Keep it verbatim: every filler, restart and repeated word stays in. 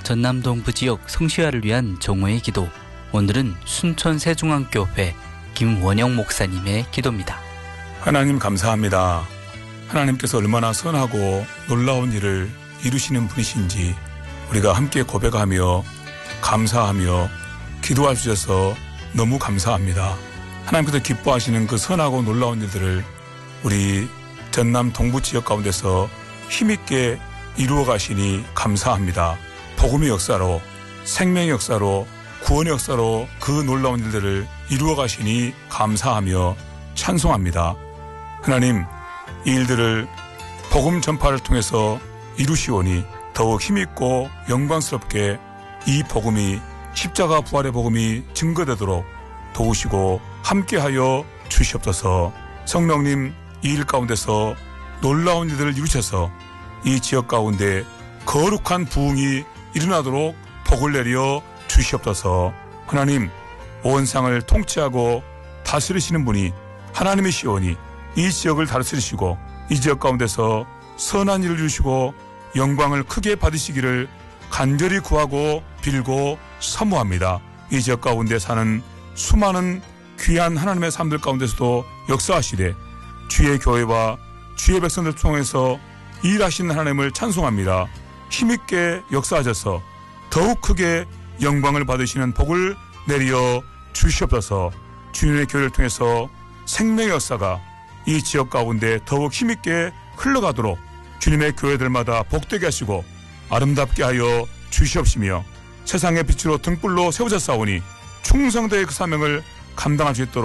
전남 동부 지역 성시화를 위한 정오의 기도. 오늘은 순천 세중앙교회 김원영 목사님의 기도입니다. 하나님 감사합니다. 하나님께서 얼마나 선하고 놀라운 일을 이루시는 분이신지 우리가 함께 고백하며 감사하며 기도할 수 있어서 너무 감사합니다. 하나님께서 기뻐하시는 그 선하고 놀라운 일들을 우리 전남 동부 지역 가운데서 힘있게 이루어 가시니 감사합니다. 복음의 역사로, 생명의 역사로, 구원의 역사로 그 놀라운 일들을 이루어 가시니 감사하며 찬송합니다. 하나님, 이 일들을 복음 전파를 통해서 이루시오니 더욱 힘있고 영광스럽게 이 복음이 십자가 부활의 복음이 증거되도록 도우시고 함께하여 주시옵소서. 성령님, 이 일 가운데서 놀라운 일들을 이루셔서 이 지역 가운데 거룩한 부흥이 일어나도록 복을 내려 주시옵소서. 하나님, 온 상을 통치하고 다스리시는 분이 하나님이시오니 이 지역을 다스리시고 이 지역 가운데서 선한 일을 이루시고 영광을 크게 받으시기를 간절히 구하고 빌고 사모합니다. 이 지역 가운데 사는 수많은 귀한 하나님의 사람들 가운데서도 역사하시되 주의 교회와 주의 백성들 통해서 일하시는 하나님을 찬송합니다. 힘있게 역사하셔서 더욱 크게 영광을 받으시는 복을 내려 주시옵소서. 주님의 교회를 통해서 생명의 역사가 이 지역 가운데 더욱 힘있게 흘러가도록 주님의 교회들마다 복되게 하시고 아름답게 하여 주시옵시며 세상의 빛으로 등불로 세우셨사오니 충성되의 그 사명을 감당할 수 있도록